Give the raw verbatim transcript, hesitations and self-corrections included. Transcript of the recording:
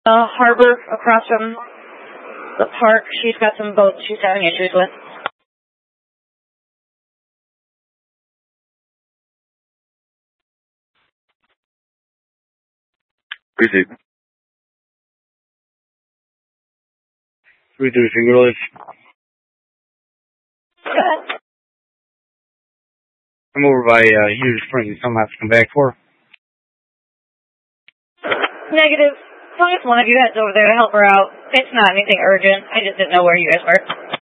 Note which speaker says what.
Speaker 1: uh, harbor across from the park. She's got some boats she's having issues with.
Speaker 2: Appreciate it. three thirty Finger Lakes. I'm over by uh, Hughes Springs. Something I have to come back for.
Speaker 1: Negative. As long as one of you heads over there to help her out. It's not anything urgent. I just didn't know where you guys were.